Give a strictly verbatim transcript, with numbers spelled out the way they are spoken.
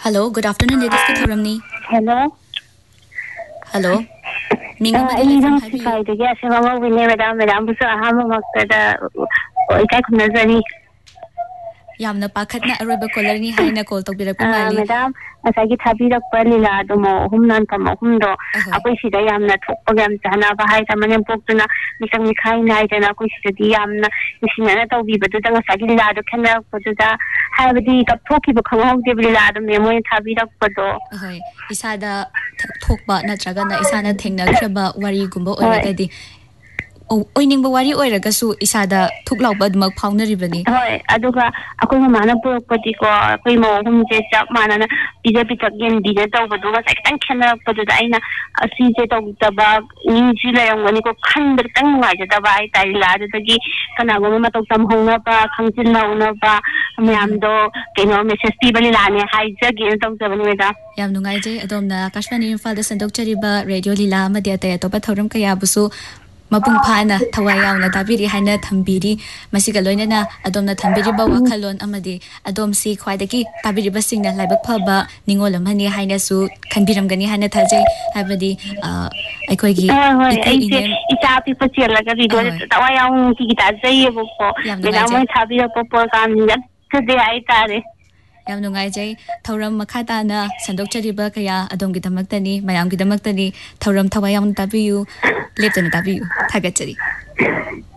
Hello, good afternoon, ladies ki thoramni. Hello. Hello. Minga ma dile from happy. Kai de ya se mama wine madam madam bu sa ha ma makta da oi kai khun nazari. Yamna pakhatna aroba caller ni haina call tok birak mali. Madam asa gi thabi rak pa lila do mo hum nan pa mo hum do akoi sida yamna thokpa gam chana ba hai ta manem poktuna misang mi khai nai da na koi sida di yamna misina na taw bi ba da nga sa gi lila do khana ko da hai ba di kap thoki ba khang hong de lila do me mo thabi rak pa do hoi isada thokba na traga na isana thengna khaba wari gumba oiraga di oining ba wari oiragasu isada thuklauba dmak phaunaribani hoi aduga akoi mama na purokpati ko akoi mo hum je chap mana na ija pitak gen dina taw badu ga sektan khana padu da aina asi je taw taba ni ji la yang ni ko khan ber tang ma je taba ai tai la de gi kana go ma taw tam hong na ba khangchin na una ba myam do keno message ti bali la ne hai je gen taw tabani meda yam nungai je adomna kashmani infal da sandok chariba radio lila ma de ta to ba thoram kaya busu mapung phana thawayau na tabiri haina thambiri masiga loinana adomna thambiri ba wakhalon amadi adom si khwaidaki tabiri ba singna laibak phaba ningol amani haina su khanbiram gani haina thajai habadi aikoi gi ite ita pi pachela ga video thawayau ki kita jai bo ko mena mai thabira po po kan gat de ai tare yam nungai jai thoram makhata na sandok chariba kaya adom gi damaktani mayam gi damaktani thoram thawayam tabiyu leptana tabiyu thagachari